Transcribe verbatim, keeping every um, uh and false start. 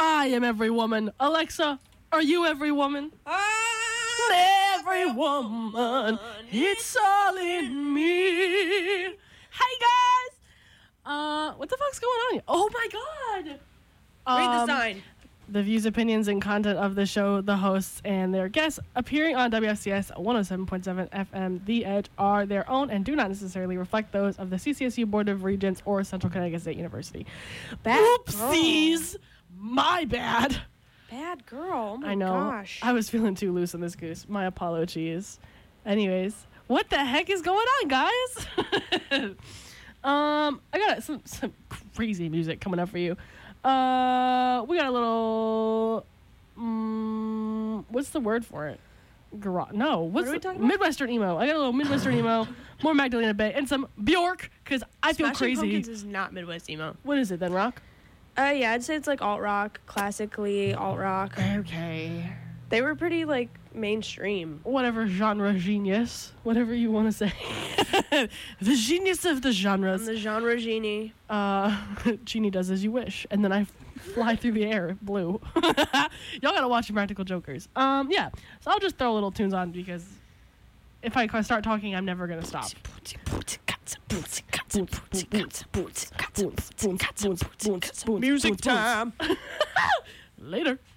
I am every woman. Alexa, are you every woman? I'm every woman. It's all in me. Hey, guys. Uh, what the fuck's going on here? Oh, my God. Read the Um, sign. The views, opinions, and content of the show, the hosts, and their guests appearing on W F C S one oh seven point seven F M The Edge are their own and do not necessarily reflect those of the C C S U Board of Regents or Central Connecticut State University. Bad Oopsies! My bad. Bad girl. Oh my I know. gosh. I was feeling too loose on this goose. My apologies. Anyways, what the heck is going on, guys? um, I got some, some crazy music coming up for you. Uh, we got a little. Um, what's the word for it? Garage? No. What's What are we the- talking about? Midwestern emo? I got a little Midwestern emo, more Magdalena Bay, and some Bjork because I feel Smashing crazy. Pumpkins is not Midwest emo. What is it then, rock? Uh, yeah, I'd say it's like alt rock, classically alt rock. Okay. They were pretty like mainstream. Whatever genre genius, whatever you want to say. The genius of the I'm genres. the genre genie. Uh, Genie does as you wish, and then I f- fly through the air blue. Y'all gotta watch Impractical Jokers. Um, yeah. So I'll just throw little tunes on because if I start talking, I'm never gonna stop. Music time. Later.